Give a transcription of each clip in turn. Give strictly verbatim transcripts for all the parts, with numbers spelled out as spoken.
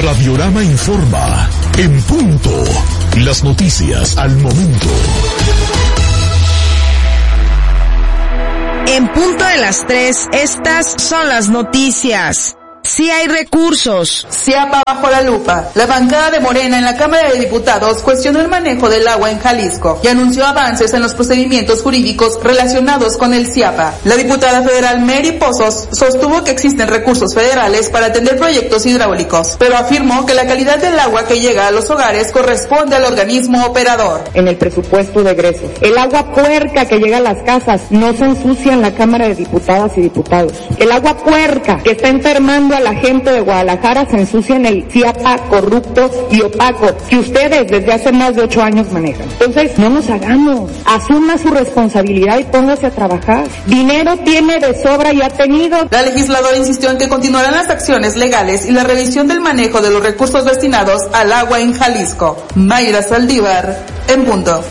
Radiorama informa. En punto. Las noticias al momento. En punto de las tres, estas son las noticias. Sí hay recursos. Ciapa bajo la lupa. La bancada de Morena en la Cámara de Diputados cuestionó el manejo del agua en Jalisco y anunció avances en los procedimientos jurídicos relacionados con el Ciapa. La diputada federal Mary Pozos sostuvo que existen recursos federales para atender proyectos hidráulicos, pero afirmó que la calidad del agua que llega a los hogares corresponde al organismo operador. En el presupuesto de egresos, el agua puerca que llega a las casas no se ensucia en la Cámara de Diputadas y Diputados. El agua puerca que está enfermando a la gente de Guadalajara se ensucia en el Ciapa corrupto y opaco que ustedes desde hace más de ocho años manejan. Entonces, no nos hagamos. Asuma su responsabilidad y póngase a trabajar. Dinero tiene de sobra y ha tenido. La legisladora insistió en que continuarán las acciones legales y la revisión del manejo de los recursos destinados al agua en Jalisco. Mayra Saldívar, en punto.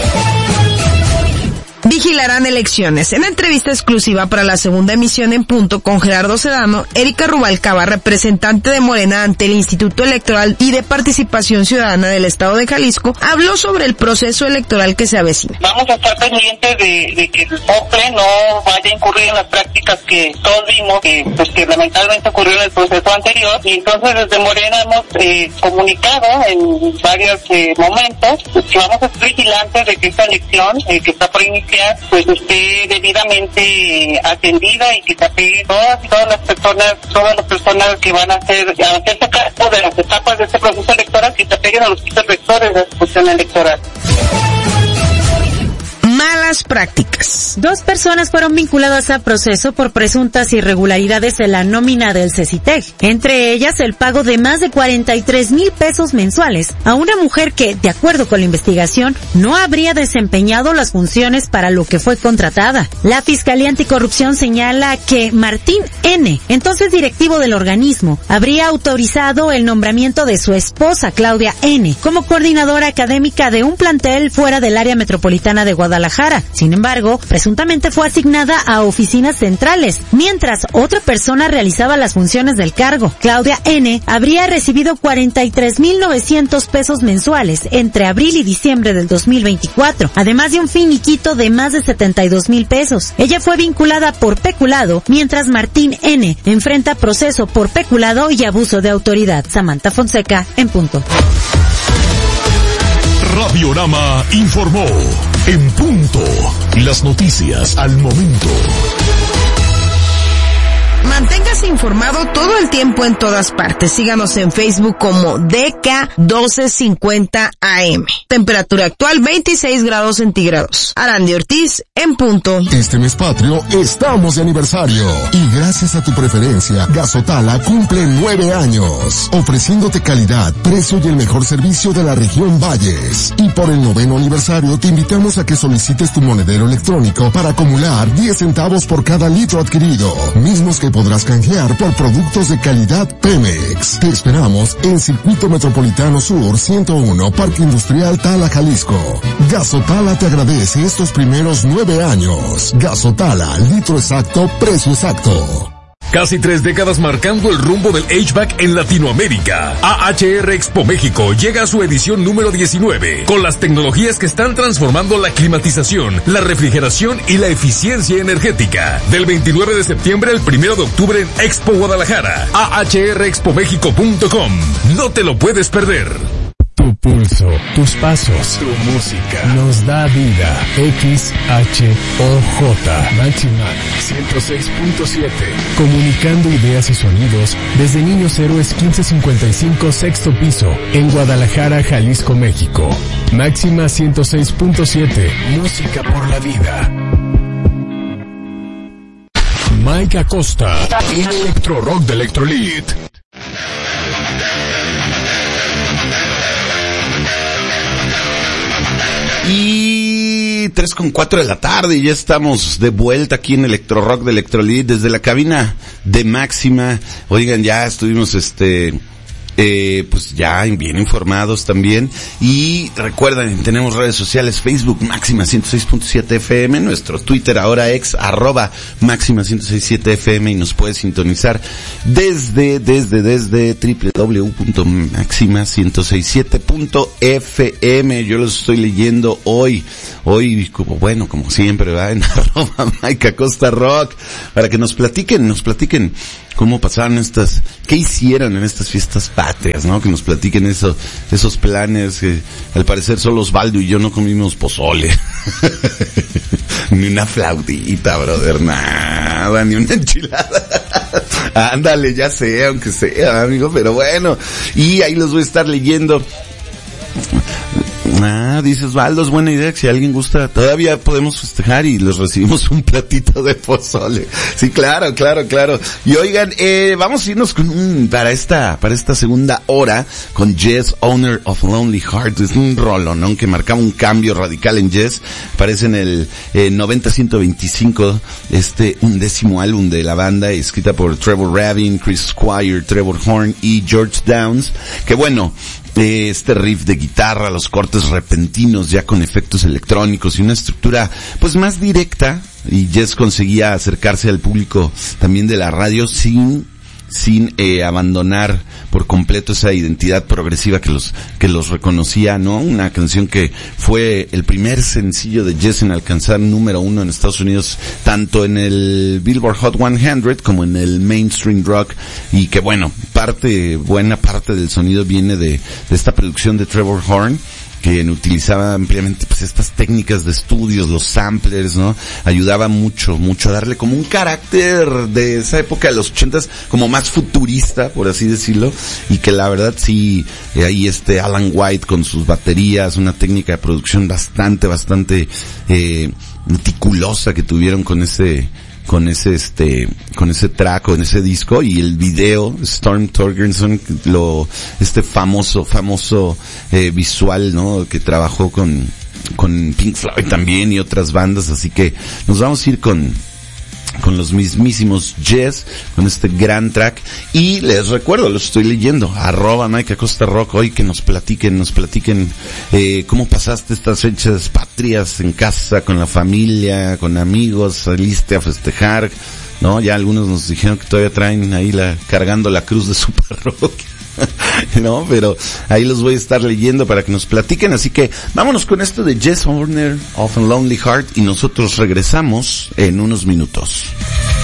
Vigilarán elecciones. En entrevista exclusiva para la segunda emisión en punto con Gerardo Sedano, Erika Rubalcaba, representante de Morena ante el Instituto Electoral y de Participación Ciudadana del Estado de Jalisco, habló sobre el proceso electoral que se avecina. Vamos a estar pendientes de, de que el O P E no vaya a incurrir en las prácticas que todos vimos, que, pues, que lamentablemente ocurrió en el proceso anterior, y entonces desde Morena hemos eh, comunicado en varios eh, momentos que vamos a estar vigilantes de que esta elección eh, que está por iniciar pues esté debidamente atendida y que se apegue todas todas las personas, todas las personas que van a hacer, a hacerse cargo de las etapas de este proceso electoral, que se apeguen a los quitos rectores de la discusión electoral. Malas prácticas. Dos personas fueron vinculadas a proceso por presuntas irregularidades en la nómina del CECITEG. Entre ellas, el pago de más de cuarenta y tres mil pesos mensuales a una mujer que, de acuerdo con la investigación, no habría desempeñado las funciones para lo que fue contratada. La Fiscalía Anticorrupción señala que Martín N., entonces directivo del organismo, habría autorizado el nombramiento de su esposa, Claudia N., como coordinadora académica de un plantel fuera del área metropolitana de Guadalajara. Sin embargo, presuntamente fue asignada a oficinas centrales, mientras otra persona realizaba las funciones del cargo. Claudia N. habría recibido cuarenta y tres mil novecientos pesos mensuales entre abril y diciembre del dos mil veinticuatro, además de un finiquito de más de setenta y dos mil pesos. Ella fue vinculada por peculado, mientras Martín N. enfrenta proceso por peculado y abuso de autoridad. Samantha Fonseca, en punto. Radiorama informó. En punto. Las noticias al momento. Manténgase informado todo el tiempo en todas partes. Síganos en Facebook como D K doce cincuenta A M. Temperatura actual veintiséis grados centígrados. Arandi Ortiz, en punto. Este mes patrio estamos de aniversario. Y gracias a tu preferencia, Gasotala cumple nueve años. Ofreciéndote calidad, precio y el mejor servicio de la región Valles. Y por el noveno aniversario te invitamos a que solicites tu monedero electrónico para acumular diez centavos por cada litro adquirido. Mismos que podrás canjear por productos de calidad Pemex. Te esperamos en Circuito Metropolitano Sur ciento uno, Parque Industrial Tala, Jalisco. Gasotala te agradece estos primeros nueve años. Gasotala, litro exacto, precio exacto. Casi tres décadas marcando el rumbo del H V A C en Latinoamérica. A H R Expo México llega a su edición número diecinueve, con las tecnologías que están transformando la climatización, la refrigeración y la eficiencia energética. Del veintinueve de septiembre al primero de octubre en Expo Guadalajara. A H R expo méxico punto com. No te lo puedes perder. Tu pulso, tus pasos, tu música nos da vida. X H O J Máxima ciento seis punto siete. Comunicando ideas y sonidos desde Niños Héroes quince cincuenta y cinco, sexto piso, en Guadalajara, Jalisco, México. Máxima ciento seis punto siete. Música por la vida. Mike Acosta, el Electro Rock de Electrolit. Y tres con cuatro de la tarde y ya estamos de vuelta aquí en Electro Rock de Electrolit desde la cabina de Máxima. Oigan, ya estuvimos este eh, pues ya bien informados también. Y recuerden, tenemos redes sociales, Facebook Máxima ciento seis punto siete F M, nuestro Twitter ahora ex, arroba Máxima ciento seis punto siete F M, y nos puede sintonizar desde, desde, desde doble u doble u doble u punto máxima ciento sesenta y siete punto F M. Yo los estoy leyendo hoy, hoy, como bueno, como siempre, va en arroba Mike Acosta Rock, para que nos platiquen, nos platiquen cómo pasaron estas, qué hicieron en estas fiestas patrias, ¿no? Que nos platiquen eso, esos planes, que al parecer solo Osvaldo y yo no comimos pozole. Ni una flautita, brother, nada, ni una enchilada. Ándale, ya sé, aunque sea, amigo, pero bueno. Y ahí los voy a estar leyendo. Ah, dices, Osvaldo, es buena idea, que si alguien gusta, todavía podemos festejar y les recibimos un platito de pozole. Sí, claro, claro, claro. Y oigan, eh, vamos a irnos con un, para esta, para esta segunda hora, con Jess, Owner of Lonely Heart. Es un rolón, ¿no? Que marcaba un cambio radical en Jess. Aparece en el, eh, noventa a ciento veinticinco, este undécimo álbum de la banda, escrita por Trevor Rabin, Chris Squire, Trevor Horn y George Downes. Que bueno, este riff de guitarra, los cortes repentinos ya con efectos electrónicos y una estructura pues más directa, y Jess conseguía acercarse al público también de la radio sin sin eh, abandonar por completo esa identidad progresiva que los que los reconocía, ¿no? Una canción que fue el primer sencillo de Jess en alcanzar número uno en Estados Unidos, tanto en el Billboard Hot cien como en el mainstream rock, y que bueno, parte, buena parte del sonido viene de, de esta producción de Trevor Horn, que utilizaba ampliamente pues estas técnicas de estudios, los samplers, ¿no? Ayudaba mucho, mucho a darle como un carácter de esa época de los ochentas, como más futurista, por así decirlo, y que la verdad sí, eh, ahí este Alan White con sus baterías, una técnica de producción bastante, bastante eh, meticulosa que tuvieron con ese con ese este con ese track, con ese disco, y el video Storm Thorgerson, lo este famoso famoso eh, visual, ¿no? Que trabajó con con Pink Floyd también y otras bandas, así que nos vamos a ir con con los mismísimos Jess, con este gran track. Y les recuerdo, los estoy leyendo, arroba Mike Acosta Rock, hoy que nos platiquen, nos platiquen eh, cómo pasaste estas fechas patrias en casa, con la familia, con amigos, saliste a festejar, ¿no? Ya algunos nos dijeron que todavía traen ahí la, cargando la cruz de su parroquia. No, pero ahí los voy a estar leyendo para que nos platiquen, así que vámonos con esto de Jess, Owner of a Lonely Heart, y nosotros regresamos en unos minutos.